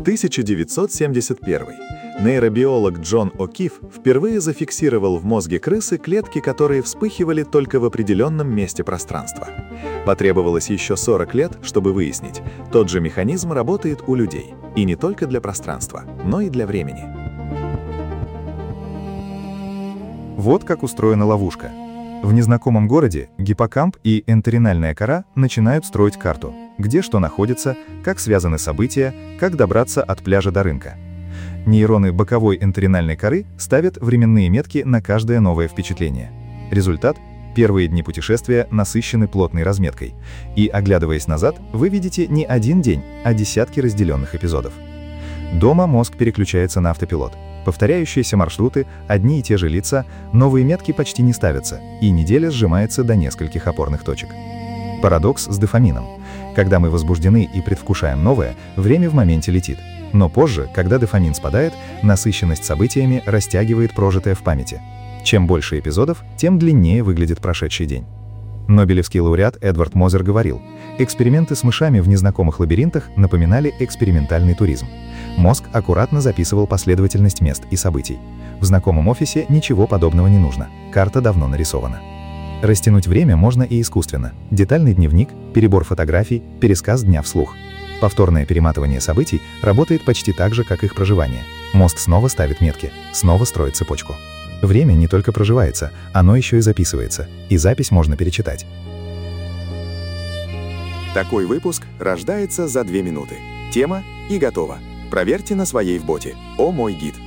1971. Нейробиолог Джон О'Кифф впервые зафиксировал в мозге крысы клетки, которые вспыхивали только в определенном месте пространства. Потребовалось еще 40 лет, чтобы выяснить, тот же механизм работает у людей. И не только для пространства, но и для времени. Вот как устроена ловушка. В незнакомом городе гиппокамп и энтеринальная кора начинают строить карту, где что находится, как связаны события, как добраться от пляжа до рынка. Нейроны боковой энтеринальной коры ставят временные метки на каждое новое впечатление. Результат – первые дни путешествия насыщены плотной разметкой. И, оглядываясь назад, вы видите не один день, а десятки разделенных эпизодов. Дома мозг переключается на автопилот. Повторяющиеся маршруты, одни и те же лица, новые метки почти не ставятся, и неделя сжимается до нескольких опорных точек. Парадокс с дофамином. Когда мы возбуждены и предвкушаем новое, время в моменте летит. Но позже, когда дофамин спадает, насыщенность событиями растягивает прожитое в памяти. Чем больше эпизодов, тем длиннее выглядит прошедший день. Нобелевский лауреат Эдвард Мозер говорил, эксперименты с мышами в незнакомых лабиринтах напоминали экспериментальный туризм. Мозг аккуратно записывал последовательность мест и событий. В знакомом офисе ничего подобного не нужно, карта давно нарисована. Растянуть время можно и искусственно. Детальный дневник, перебор фотографий, пересказ дня вслух. Повторное перематывание событий работает почти так же, как их проживание. Мозг снова ставит метки, снова строит цепочку. Время не только проживается, оно еще и записывается, и запись можно перечитать. Такой выпуск рождается за 2 минуты. Тема и готово. Проверьте на своей в боте. О мой гид.